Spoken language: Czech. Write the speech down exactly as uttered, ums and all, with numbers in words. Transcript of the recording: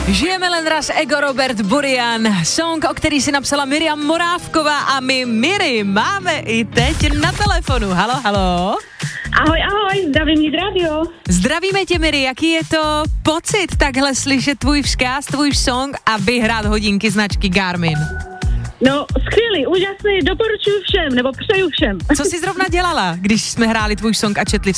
Žijeme Lendras, Ego, Robert Burian, song, o který si napsala Miriam Morávková a my Miri máme i teď na telefonu. Halo, halo. Ahoj, ahoj, zdravím Hit Radio. Zdravíme tě, Miri, jaký je to pocit takhle slyšet tvůj vzkaz, tvůj song a vyhrát hodinky značky Garmin? No, skvělý, úžasný, doporučuji všem, nebo přeju všem. Co jsi zrovna dělala, když jsme hráli tvůj song a četli